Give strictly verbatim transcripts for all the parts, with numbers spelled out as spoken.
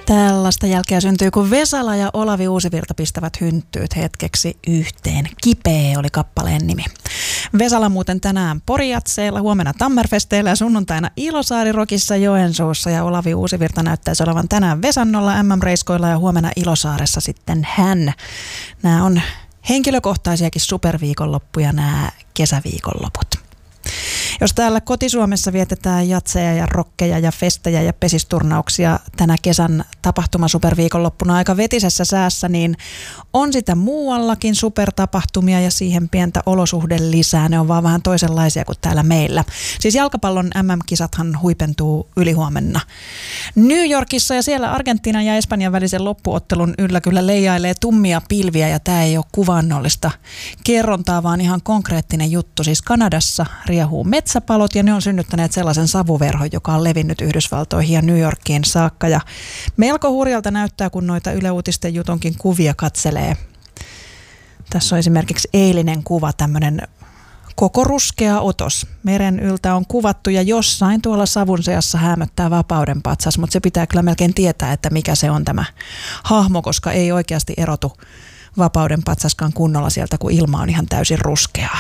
Tällaista jälkeä syntyy, kun Vesala ja Olavi Uusivirta pistävät hynttyyt hetkeksi yhteen. Kipeä oli kappaleen nimi. Vesala muuten tänään Porijatseilla, huomenna Tammerfesteillä ja sunnuntaina Ilosaari-rokissa Joensuussa. Ja Olavi Uusivirta näyttäisi olevan tänään Vesannolla M M-reiskoilla ja huomenna Ilosaaressa sitten hän. Nämä on henkilökohtaisiakin superviikonloppuja nämä kesäviikonloput. Jos täällä kotisuomessa vietetään jatseja ja rokkeja ja festejä ja pesisturnauksia tänä kesän tapahtuma-superviikonloppuna aika vetisessä säässä, niin on sitä muuallakin supertapahtumia ja siihen pientä olosuhdelisää. Ne on vaan vähän toisenlaisia kuin täällä meillä. Siis jalkapallon M M-kisathan huipentuu ylihuomenna New Yorkissa ja siellä Argentiinan ja Espanjan välisen loppuottelun yllä kyllä leijailee tummia pilviä ja tämä ei ole kuvannollista kerrontaa, vaan ihan konkreettinen juttu. Siis Kanadassa riehuu metsäpalot ja ne on synnyttäneet sellaisen savuverhon, joka on levinnyt Yhdysvaltoihin ja New Yorkiin saakka. Ja melko hurjalta näyttää, kun noita Yle Uutisten jutonkin kuvia katselee. Tässä on esimerkiksi eilinen kuva, tämmöinen koko ruskea otos. Meren yltä on kuvattu ja jossain tuolla savun seassa häämöttää vapauden patsas, mutta se pitää kyllä melkein tietää, että mikä se on tämä hahmo, koska ei oikeasti erotu vapauden patsaskaan kunnolla sieltä, kun ilma on ihan täysin ruskeaa.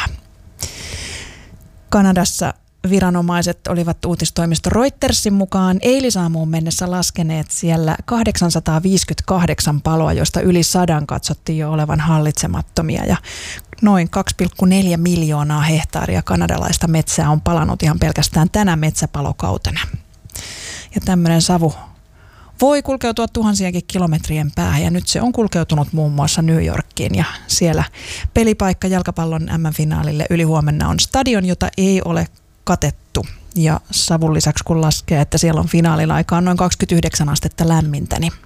Kanadassa viranomaiset olivat uutistoimisto Reutersin mukaan eilisaamuun mennessä laskeneet siellä kahdeksansataaviisikymmentäkahdeksan paloa, joista yli sadan katsottiin jo olevan hallitsemattomia. Ja noin kaksi pilkku neljä miljoonaa hehtaaria kanadalaista metsää on palanut ihan pelkästään tänä metsäpalokautena. Ja tämmöinen savu voi kulkeutua tuhansienkin kilometrien päähän ja nyt se on kulkeutunut muun muassa New Yorkiin ja siellä pelipaikka jalkapallon M M-finaalille ylihuomenna on stadion, jota ei ole katettu. Ja savun lisäksi kun laskee, että siellä on finaalin aikaan noin kaksikymmentäyhdeksän astetta lämmintä, niin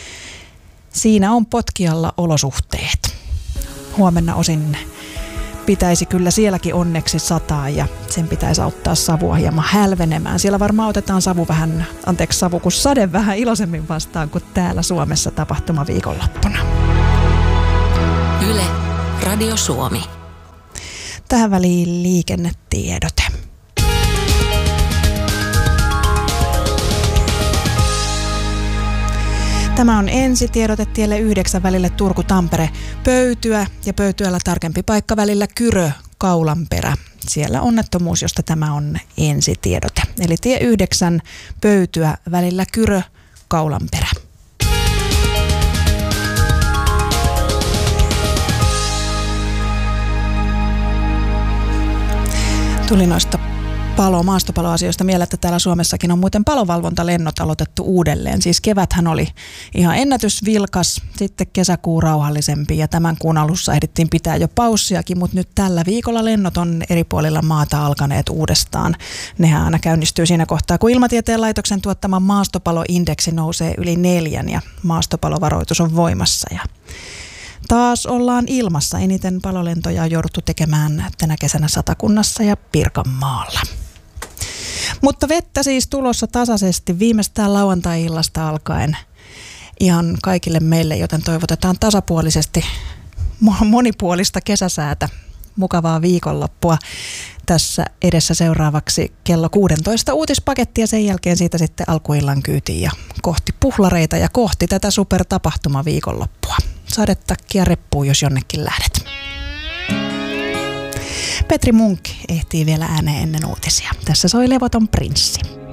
siinä on potkialla olosuhteet. Huomenna osin pitäisi kyllä sielläkin onneksi sataa ja sen pitäisi auttaa savua hieman hälvenemään. Siellä varmaan otetaan savu vähän, anteeksi savu, kun sade vähän iloisemmin vastaan kuin täällä Suomessa tapahtuma viikonloppuna. Yle, Radio Suomi. Tähän väliin liikennetiedote. Tämä on ensitiedote tielle yhdeksän välille Turku-Tampere Pöytyä ja Pöytyällä tarkempi paikka välillä Kyrö-Kaulanperä. Siellä onnettomuus, josta tämä on ensitiedote. Eli tie yhdeksän Pöytyä välillä Kyrö-Kaulanperä. Tuli noista palo, maastopaloasioista mieleen, että täällä Suomessakin on muuten palovalvontalennot aloitettu uudelleen. Siis keväthän oli ihan ennätysvilkas, sitten kesäkuu rauhallisempi ja tämän kuun alussa ehdittiin pitää jo paussiakin, mutta nyt tällä viikolla lennot on eri puolilla maata alkaneet uudestaan. Nehän aina käynnistyy siinä kohtaa, kun Ilmatieteen laitoksen tuottama maastopaloindeksi nousee yli neljän ja maastopalovaroitus on voimassa ja taas ollaan ilmassa. Eniten palolentoja on jouduttu tekemään tänä kesänä Satakunnassa ja Pirkanmaalla. Mutta vettä siis tulossa tasaisesti viimeistään lauantai-illasta alkaen ihan kaikille meille, joten toivotetaan tasapuolisesti monipuolista kesäsäätä, mukavaa viikonloppua. Tässä edessä seuraavaksi kello kuusitoista uutispaketti ja sen jälkeen siitä sitten alkuillan kyytiin ja kohti puhlareita ja kohti tätä supertapahtumaviikonloppua. Sadetakkia reppuun, jos jonnekin lähdet. Petri Munk ehtii vielä ääneen ennen uutisia. Tässä soi Levoton prinssi.